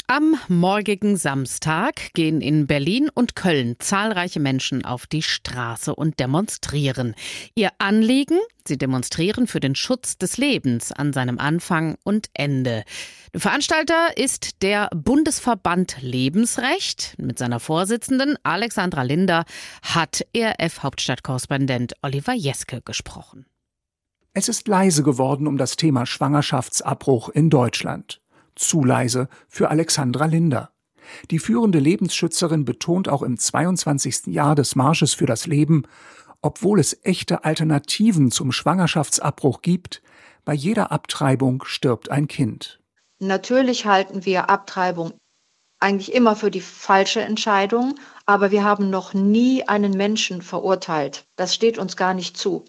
Am morgigen Samstag gehen in Berlin und Köln zahlreiche Menschen auf die Straße und demonstrieren. Ihr Anliegen? Sie demonstrieren für den Schutz des Lebens an seinem Anfang und Ende. Der Veranstalter ist der Bundesverband Lebensrecht. Mit seiner Vorsitzenden Alexandra Linder hat ERF-Hauptstadtkorrespondent Oliver Jeske gesprochen. Es ist leise geworden um das Thema Schwangerschaftsabbruch in Deutschland. Zu leise für Alexandra Linder. Die führende Lebensschützerin betont auch im 22. Jahr des Marsches für das Leben, obwohl es echte Alternativen zum Schwangerschaftsabbruch gibt, bei jeder Abtreibung stirbt ein Kind. Natürlich halten wir Abtreibung eigentlich immer für die falsche Entscheidung, aber wir haben noch nie einen Menschen verurteilt. Das steht uns gar nicht zu.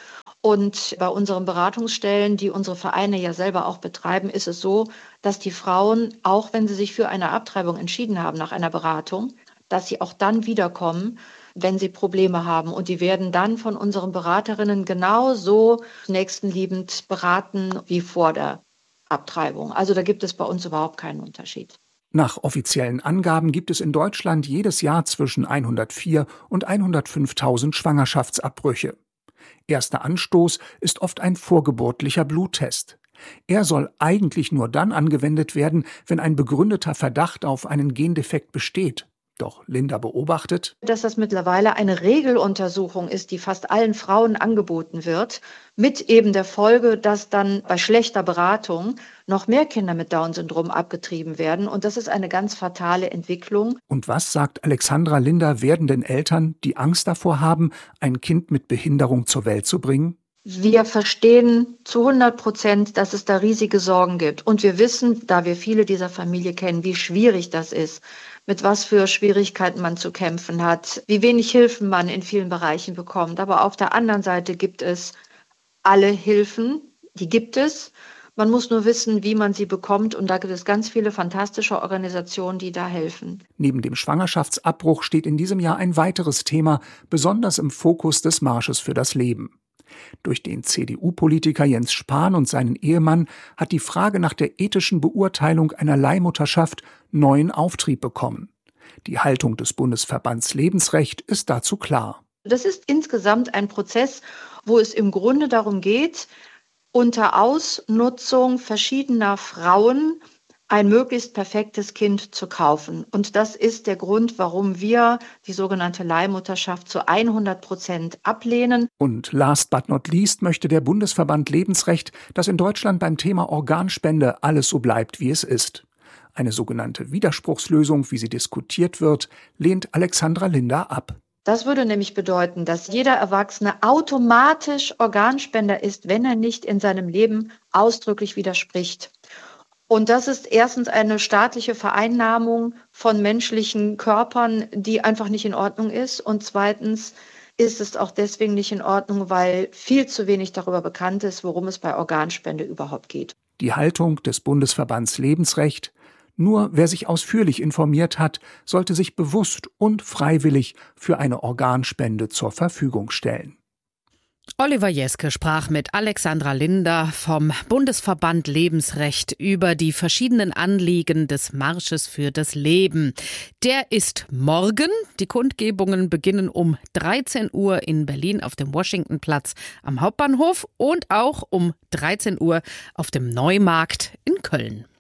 Und bei unseren Beratungsstellen, die unsere Vereine ja selber auch betreiben, ist es so, dass die Frauen, auch wenn sie sich für eine Abtreibung entschieden haben nach einer Beratung, dass sie auch dann wiederkommen, wenn sie Probleme haben. Und die werden dann von unseren Beraterinnen genauso nächstenliebend beraten wie vor der Abtreibung. Also da gibt es bei uns überhaupt keinen Unterschied. Nach offiziellen Angaben gibt es in Deutschland jedes Jahr zwischen 104.000 und 105.000 Schwangerschaftsabbrüche. Erster Anstoß ist oft ein vorgeburtlicher Bluttest. Er soll eigentlich nur dann angewendet werden, wenn ein begründeter Verdacht auf einen Gendefekt besteht. Doch Linder beobachtet, dass das mittlerweile eine Regeluntersuchung ist, die fast allen Frauen angeboten wird, mit eben der Folge, dass dann bei schlechter Beratung noch mehr Kinder mit Down-Syndrom abgetrieben werden. Und das ist eine ganz fatale Entwicklung. Und was sagt Alexandra Linder werdenden Eltern, die Angst davor haben, ein Kind mit Behinderung zur Welt zu bringen? Wir verstehen zu 100%, dass es da riesige Sorgen gibt. Und wir wissen, da wir viele dieser Familie kennen, wie schwierig das ist, mit was für Schwierigkeiten man zu kämpfen hat, wie wenig Hilfen man in vielen Bereichen bekommt. Aber auf der anderen Seite gibt es alle Hilfen, die gibt es. Man muss nur wissen, wie man sie bekommt. Und da gibt es ganz viele fantastische Organisationen, die da helfen. Neben dem Schwangerschaftsabbruch steht in diesem Jahr ein weiteres Thema, besonders im Fokus des Marsches für das Leben. Durch den CDU-Politiker Jens Spahn und seinen Ehemann hat die Frage nach der ethischen Beurteilung einer Leihmutterschaft neuen Auftrieb bekommen. Die Haltung des Bundesverbands Lebensrecht ist dazu klar. Das ist insgesamt ein Prozess, wo es im Grunde darum geht, unter Ausnutzung verschiedener Frauen ein möglichst perfektes Kind zu kaufen. Und das ist der Grund, warum wir die sogenannte Leihmutterschaft zu 100% ablehnen. Und last but not least möchte der Bundesverband Lebensrecht, dass in Deutschland beim Thema Organspende alles so bleibt, wie es ist. Eine sogenannte Widerspruchslösung, wie sie diskutiert wird, lehnt Alexandra Linder ab. Das würde nämlich bedeuten, dass jeder Erwachsene automatisch Organspender ist, wenn er nicht in seinem Leben ausdrücklich widerspricht. Und das ist erstens eine staatliche Vereinnahmung von menschlichen Körpern, die einfach nicht in Ordnung ist. Und zweitens ist es auch deswegen nicht in Ordnung, weil viel zu wenig darüber bekannt ist, worum es bei Organspende überhaupt geht. Die Haltung des Bundesverbands Lebensrecht: Nur wer sich ausführlich informiert hat, sollte sich bewusst und freiwillig für eine Organspende zur Verfügung stellen. Oliver Jeske sprach mit Alexandra Linder vom Bundesverband Lebensrecht über die verschiedenen Anliegen des Marsches für das Leben. Der ist morgen. Die Kundgebungen beginnen um 13 Uhr in Berlin auf dem Washingtonplatz am Hauptbahnhof und auch um 13 Uhr auf dem Neumarkt in Köln.